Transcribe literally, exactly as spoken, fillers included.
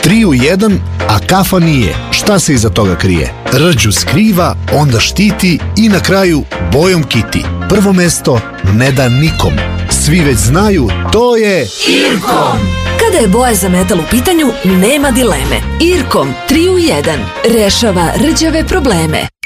Tri u jedan, a kafa nije. Šta se iza toga krije? Rđu skriva, onda štiti i na kraju bojom kiti. Prvo mesto ne da nikom. Svi već znaju, to je Irkom. Kada je boja za metal u pitanju, nema dileme. Irkom tri u jedan rešava rđave probleme.